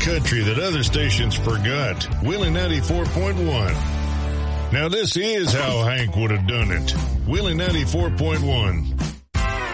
country that other stations forgot. Willie 94.1. Now this is how Hank would have done it. Willie 94.1.